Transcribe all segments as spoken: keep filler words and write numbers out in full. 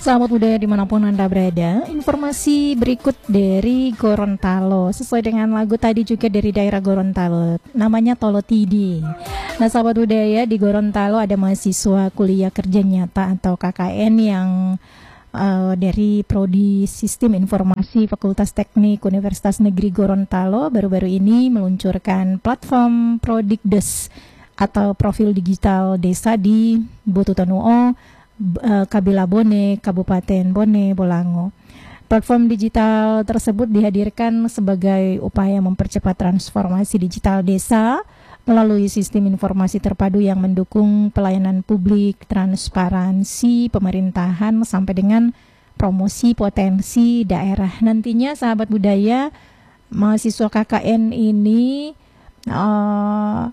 Sahabat budaya dimanapun Anda berada, informasi berikut dari Gorontalo sesuai dengan lagu tadi juga dari daerah Gorontalo, namanya Tolotidi. Nah sahabat budaya, di Gorontalo ada mahasiswa kuliah kerja nyata atau K K N yang uh, dari Prodi Sistem Informasi Fakultas Teknik Universitas Negeri Gorontalo baru-baru ini meluncurkan platform Prodikdes atau profil digital desa di Botutonuo, Kabila Bone, Kabupaten Bone Bolango. Platform digital tersebut dihadirkan sebagai upaya mempercepat transformasi digital desa melalui sistem informasi terpadu yang mendukung pelayanan publik, transparansi pemerintahan sampai dengan promosi potensi daerah. Nantinya sahabat budaya, mahasiswa K K N ini uh,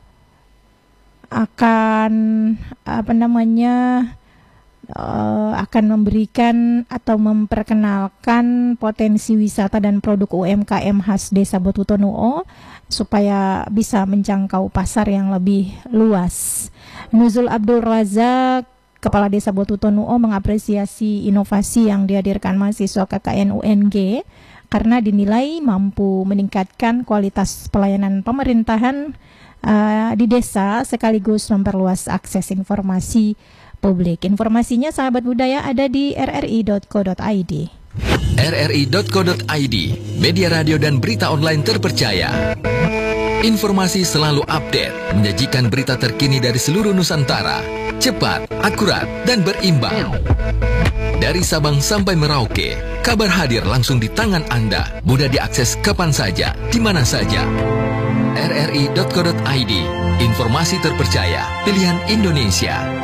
akan apa namanya Uh, akan memberikan atau memperkenalkan potensi wisata dan produk U M K M khas Desa Botutonuo supaya bisa menjangkau pasar yang lebih luas. Nuzul Abdul Razak, Kepala Desa Botutonuo, mengapresiasi inovasi yang dihadirkan mahasiswa K K N U N G karena dinilai mampu meningkatkan kualitas pelayanan pemerintahan uh, di desa sekaligus memperluas akses informasi publik. Informasinya sahabat budaya ada di r r i dot co dot i d. r r i dot co dot i d, media radio dan berita online terpercaya. Informasi selalu update, menyajikan berita terkini dari seluruh Nusantara. Cepat, akurat, dan berimbang. Dari Sabang sampai Merauke, kabar hadir langsung di tangan Anda. Mudah diakses kapan saja, di mana saja. r r i dot co dot i d, informasi terpercaya, pilihan Indonesia.